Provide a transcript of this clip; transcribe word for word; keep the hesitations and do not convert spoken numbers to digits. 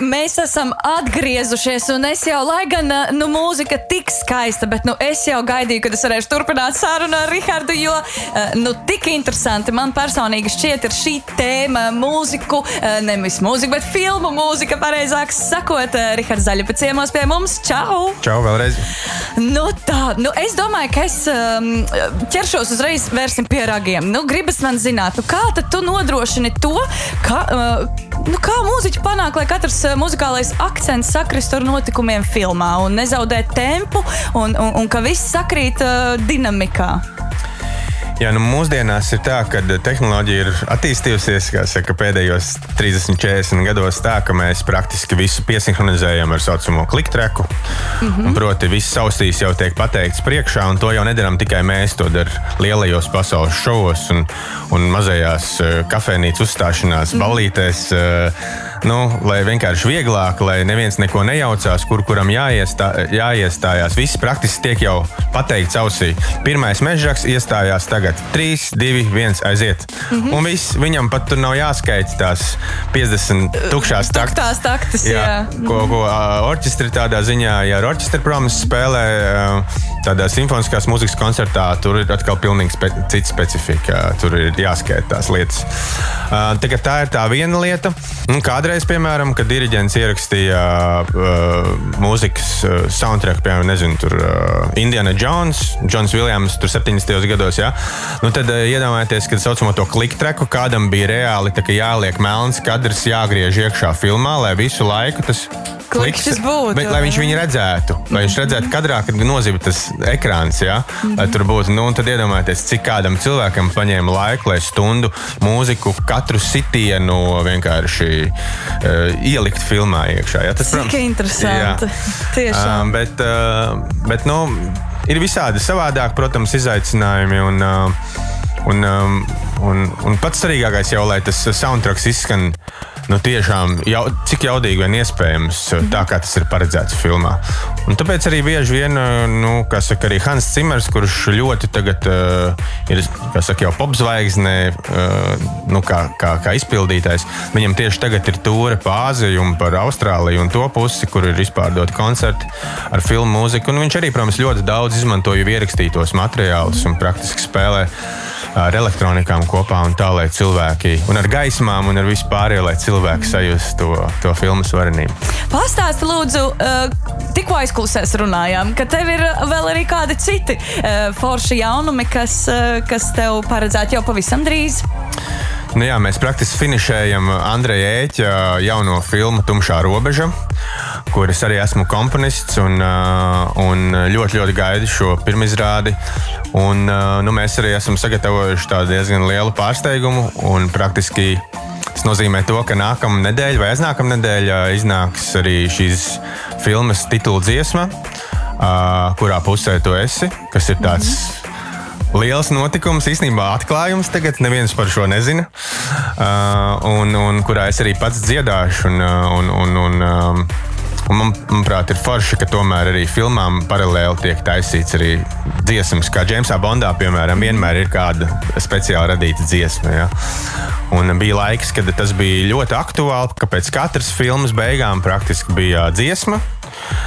mēs esam atgriezušies, un es jau, lai gan, nu, mūzika tik skaista, bet, nu, es jau gaidīju, kad es varēšu turpināt sarunu ar Rihardu, jo, nu, tik interesanti man personīgi šķiet ir šī tēma mūziku, nevis mūziku, bet filmu mūzika, pareizāk sakot. Rihards Zaļupa ciemos pie mums. Čau! Čau, vēlreiz. Nu tā, nu, es domāju, ka es um, ķeršos uzreiz vērsim pie ragiem. Nu, gribas man zināt, nu, kā tad tu nodrošini to, ka... Uh, Nu, kā mūziķi panāk, lai katrs uh, muzikālais akcents sakrist ar notikumiem filmā un nezaudē tempu un, un, un ka viss sakrīt uh, dinamikā? Jā, nu mūsdienās ir tā, ka tehnoloģija ir attīstījusies, kā saka, pēdējos trīsdesmit četrdesmit gados tā, ka mēs praktiski visu piesinhronizējam ar saucamo kliktreku. Mm-hmm. Un proti, viss ausīs jau tiek pateikts priekšā, un to jau nedaram tikai mēs, to dara lielajos pasaules šovos un, un mazajās uh, kafejnīcu uzstāšanās, mm-hmm. ballītēs. Uh, nu, lai vienkārši vieglāk, lai neviens neko nejaucās, kur kuram jāiestā, jāiestājās. Viss praktiski tiek jau pateikts ausī. Pirmais mežraks iestājās tagad. trīs, divi, viens, aiziet. Mm-hmm. Un viss, viņam pat tur nav jāskaita tās piecdesmit tukšās taktas. Tuktās taktas, jā. jā. Ko, ko orķestri tādā ziņā, ja ar orķestri programmas spēlē tādā simfoniskās mūzikas koncertā, tur ir atkal pilnīgi spe, cita specifika. Tur ir jāskaita tās lietas. Tagad tā ir tā viena lieta. Un kādreiz, piemēram, kad diriģents ierakstīja uh, mūzikas uh, soundtrack, piemēram, nezinu, tur uh, Indiana Jones, Johns Williams, tur septiņdesmitajos gados, jā. Nu tad uh, iedomājieties, kad saucamo to kliktreku, kādam bija reāli tā, ka jāliek melns kadrs, jāgriež iekšā filmā, lai visu laiku tas klikšķis būtu. Bet, lai viņš viņu redzētu, lai viņš redzētu kadrā, kad nozīmē tas ekrāns, jā, mm-hmm. lai tur būtu. Nu, un tad iedomājieties, cik kādam cilvēkam paņēma laiku, lai stundu mūziku, katru sitienu vienkārši uh, ielikt filmā iekšā. Jā, tas, cik protams, interesanti. Tiešām. Uh, bet, uh, bet, nu, ir visādi savādāk, protams, izaicinājumi un, uh, un, um, un, un pats svarīgākais jau, lai tas soundtracks izskan nu, tiešām, jau, cik jaudīgi vien iespējams, tā kā tas ir paredzēts filmā. Un tāpēc arī bieži vien, nu, kā saka, arī Hans Cimmers, kurš ļoti tagad uh, ir, kā saka, jau popzvaigznē, uh, nu, kā, kā, kā izpildītājs, viņam tieši tagad ir tūre pa Āziju un par Austrāliju un to pusi, kur ir izpārdoti koncerti ar filmu mūziku. Un viņš arī, protams, ļoti daudz izmanto jau ierakstītos materiālus un praktiski spēlē ar elektronikām kopā un tā, lai cilvēki, un ar gaismām un ar vispārējo, lai cilvēki sajust to, to filmas varenību. Pastāsti, lūdzu, uh, tikko aizklusēs runājām, ka tev ir vēl arī kādi citi uh, forši jaunumi, kas, uh, kas tev paredzēti jau pavisam drīz. Nu jā, mēs praktiski finišējam Andreja Ēķa jauno filmu Tumšā robeža, kur es arī esmu komponists un, un ļoti, ļoti gaidu šo pirmizrādi. Un, nu, mēs arī esam sagatavojuši tādu diezgan lielu pārsteigumu un praktiski tas nozīmē to, ka nākamā nedēļa vai aiznākamā nedēļa iznāks arī šīs filmas titula dziesma, kurā pusē tu esi, kas ir tāds mm-hmm. liels notikums, īstenībā atklājums tagad, neviens par šo nezina, uh, un, un kurā es arī pats dziedāšu, un, un, un, un, um, un man, manuprāt, ir forši, ka tomēr arī filmām paralēli tiek taisīts arī dziesmas, kā Džeimsā Bondā, piemēram, vienmēr ir kāda speciāli radīta dziesma, ja? Un bija laiks, kad tas bija ļoti aktuāli, ka pēc katras filmas beigām praktiski bija dziesma,